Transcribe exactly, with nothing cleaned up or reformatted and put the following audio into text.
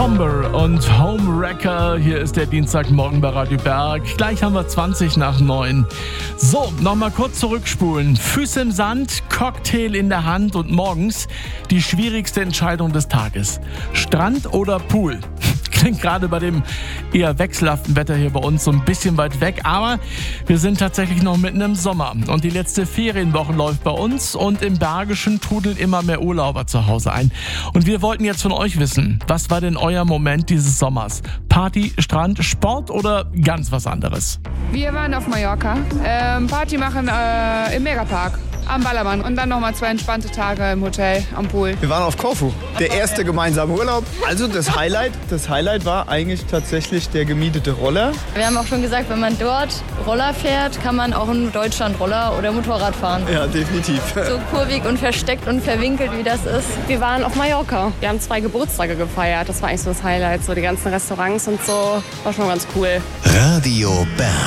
Somber und Homewrecker. Hier ist der Dienstagmorgen bei Radio Berg. Gleich haben wir zwanzig nach neun. So, nochmal kurz zurückspulen. Füße im Sand, Cocktail in der Hand und morgens die schwierigste Entscheidung des Tages. Strand oder Pool? Klingt gerade bei dem eher wechselhaften Wetter hier bei uns so ein bisschen weit weg, aber wir sind tatsächlich noch mitten im Sommer und die letzte Ferienwoche läuft bei uns und im Bergischen trudeln immer mehr Urlauber zu Hause ein. Und wir wollten jetzt von euch wissen, was war denn euer Moment dieses Sommers? Party, Strand, Sport oder ganz was anderes? Wir waren auf Mallorca, ähm, Party machen äh, im Megapark. Am Ballermann und dann nochmal zwei entspannte Tage im Hotel am Pool. Wir waren auf Korfu, der erste gemeinsame Urlaub. Also das Highlight, das Highlight war eigentlich tatsächlich der gemietete Roller. Wir haben auch schon gesagt, wenn man dort Roller fährt, kann man auch in Deutschland Roller oder Motorrad fahren. Ja, definitiv. So kurvig und versteckt und verwinkelt, wie das ist. Wir waren auf Mallorca. Wir haben zwei Geburtstage gefeiert. Das war eigentlich so das Highlight. So die ganzen Restaurants und so. War schon ganz cool. Radio Berg.